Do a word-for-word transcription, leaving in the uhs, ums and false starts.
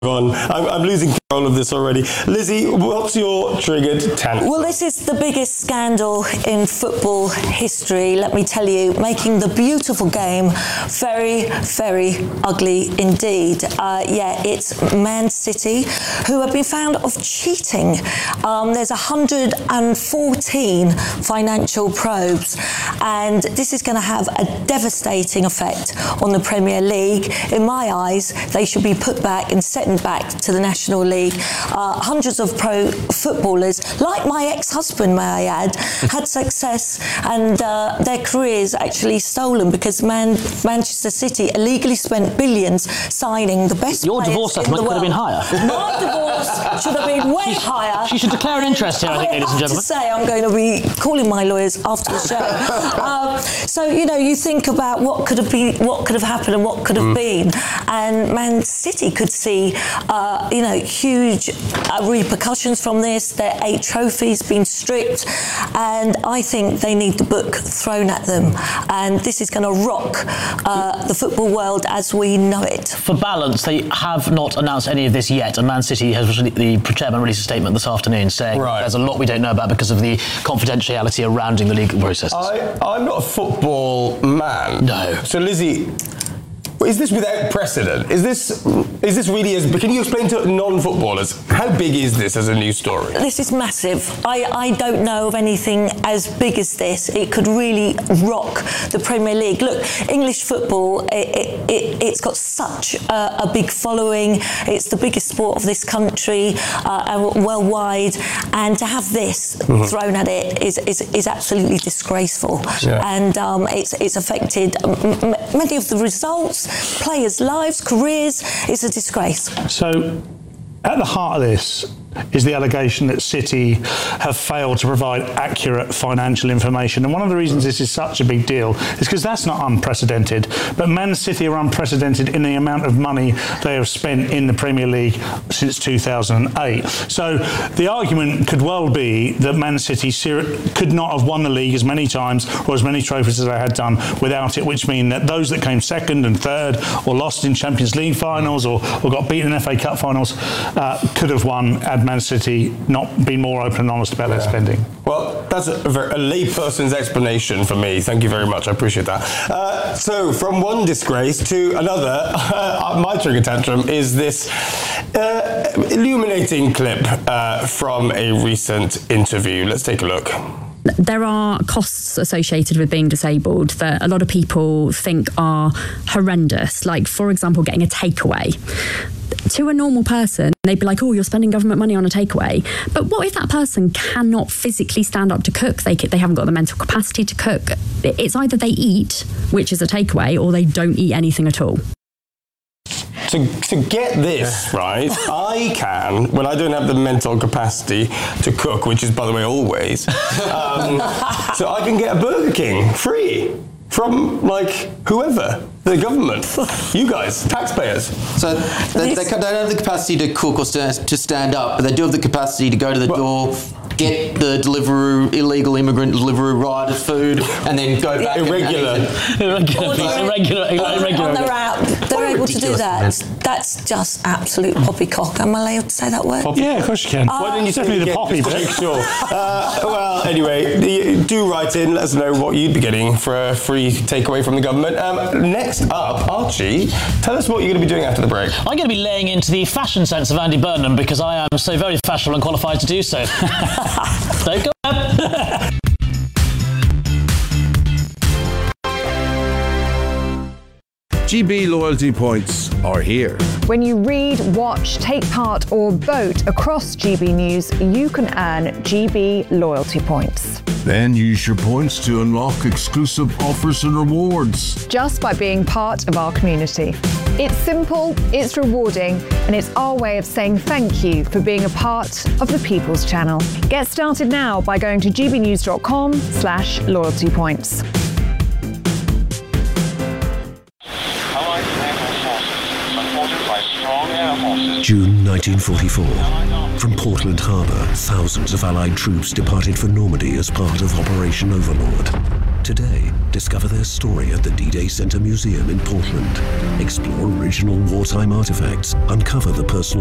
On. I'm, I'm losing control of this already. Lizzie, what's your triggered tantrum? Well, this is the biggest scandal in football history, let me tell you, making the beautiful game very, very ugly indeed. Uh, yeah, it's Man City, who have been found of cheating. Um, there's one hundred fourteen financial probes, and this is going to have a devastating effect on the Premier League. In my eyes, they should be put back and set back to the National League. Uh, hundreds of pro footballers, like my ex-husband, may I add, had success, and uh, their careers actually stolen because Man Manchester City illegally spent billions signing the best Your players divorce in settlement the could have been world. higher. My divorce should have been way higher. She should declare an interest here, I think, I ladies and have gentlemen. to say, I'm going to be calling my lawyers after the show. um, so, you know, you think about what could have been, what could have happened and what could have mm. been, and Man City could see Uh, you know, huge uh, repercussions from this. Their eight trophies being stripped, and I think they need the book thrown at them. And this is going to rock uh, the football world as we know it. For balance, they have not announced any of this yet, and Man City has the chairman released a statement this afternoon saying right. there's a lot we don't know about because of the confidentiality surrounding the legal processes. I, I'm not a football man. No. So, Lizzie, is this without precedent? Is this is this really as... Can you explain to non-footballers, how big is this as a news story? This is massive. I, I don't know of anything as big as this. It could really rock the Premier League. Look, English football, it, it, it, it's got such a, a big following. It's the biggest sport of this country, uh, worldwide. And to have this mm-hmm. thrown at it is, is, is absolutely disgraceful. Yeah. And um, it's, it's affected m- many of the results, players' lives, careers. It's a disgrace. So, at the heart of this is the allegation that City have failed to provide accurate financial information. And one of the reasons this is such a big deal is because that's not unprecedented. But Man City are unprecedented in the amount of money they have spent in the Premier League since two thousand eight. So the argument could well be that Man City could not have won the league as many times or as many trophies as they had done without it, which means that those that came second and third or lost in Champions League finals or, or got beaten in F A Cup finals uh, could have won had Man City not been more open and honest about yeah. their spending. Well, that's a, a, a layperson's explanation for me. Thank you very much. I appreciate that. Uh, so, from one disgrace to another, uh, my trigger tantrum is this uh, illuminating clip uh, from a recent interview. Let's take a look. There are costs associated with being disabled that a lot of people think are horrendous, like, for example, getting a takeaway. To a normal person, they'd be like, oh, you're spending government money on a takeaway. But what if that person cannot physically stand up to cook? They, they haven't got the mental capacity to cook. It's either they eat, which is a takeaway, or they don't eat anything at all. To, to get this, right, I can, when I don't have the mental capacity to cook, which is, by the way, always, um, so I can get a Burger King free from, like, whoever, the government, you guys, taxpayers. So they, they don't have the capacity to cook or stand, to stand up, but they do have the capacity to go to the well, door, get the Deliveroo, illegal immigrant Deliveroo rider food, and then go back. Irregular. And, and irregular. Irregular. Irregular. On their app, they're able to do that. Man. That's just absolute poppycock. Am I allowed to say that word? Poppy. Yeah, of course you can. Uh, Why didn't you definitely the poppy bit? Sure. Uh, well, anyway, do write in. Let us know what you'd be getting for a free takeaway from the government. Um, next up, Archie, tell us what you're going to be doing after the break. I'm going to be laying into the fashion sense of Andy Burnham because I am so very fashionable and qualified to do so. Don't go up. G B loyalty points are here. When you read, watch, take part or vote across G B News, you can earn G B loyalty points. Then use your points to unlock exclusive offers and rewards. Just by being part of our community. It's simple, it's rewarding, and it's our way of saying thank you for being a part of the People's Channel. Get started now by going to gbnews.com slash loyalty points. June nineteen forty-four. From Portland Harbour, thousands of Allied troops departed for Normandy as part of Operation Overlord. Today, discover their story at the D-Day Center Museum in Portland. Explore original wartime artifacts, uncover the personal